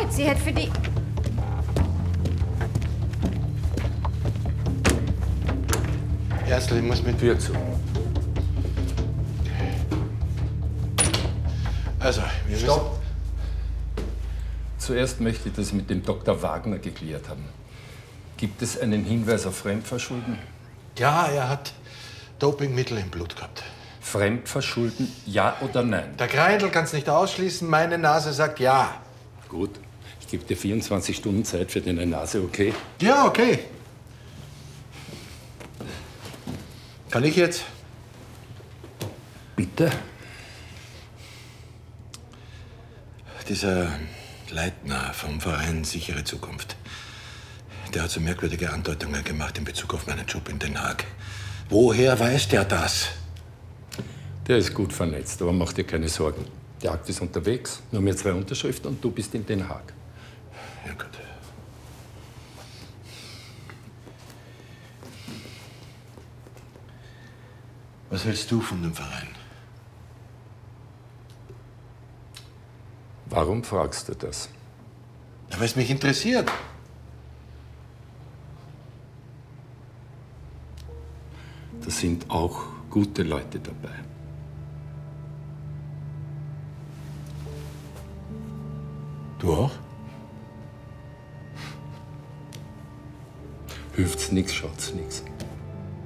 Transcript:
gefreut. Sie hätte für die... Erstl, ich muss mit Tür zu. Also, wir Stopp! Zuerst möchte ich das mit dem Dr. Wagner geklärt haben. Gibt es einen Hinweis auf Fremdverschulden? Ja, er hat Dopingmittel im Blut gehabt. Fremdverschulden, ja oder nein? Der Greindl kann es nicht ausschließen, meine Nase sagt ja. Gut, ich gebe dir 24 Stunden Zeit für deine Nase, okay? Ja, okay. Kann ich jetzt? Bitte? Dieser Leitner vom Verein Sichere Zukunft, der hat so merkwürdige Andeutungen gemacht in Bezug auf meinen Job in Den Haag. Woher weiß der das? Der ist gut vernetzt, aber mach dir keine Sorgen. Der Akt ist unterwegs, nur mehr 2 Unterschriften und du bist in Den Haag. Ja, gut. Was hältst du von dem Verein? Warum fragst du das? Ja, weil es mich interessiert. Da sind auch gute Leute dabei. Du auch? Hilft's nix, schaut's nix.